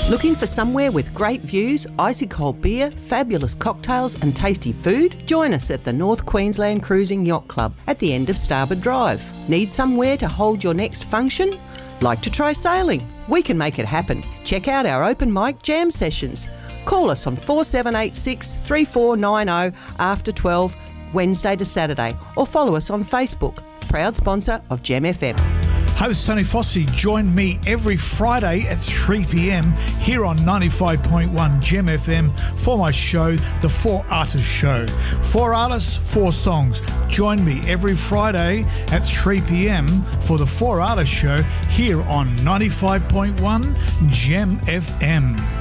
Looking for somewhere with great views, icy cold beer, fabulous cocktails and tasty food? Join us at the North Queensland Cruising Yacht Club at the end of Starboard Drive. Need somewhere to hold your next function? Like to try sailing? We can make it happen. Check out our open mic jam sessions. Call us on 4786 3490 after 12, Wednesday to Saturday, or follow us on Facebook. Proud sponsor of Gem FM. Hi, this is Tony Fossey. Join me every Friday at 3 p.m. here on 95.1 Gem FM for my show, The Four Artists Show. 4 artists, 4 songs. Join me every Friday at 3 p.m. for The 4 Artists Show here on 95.1 Gem FM.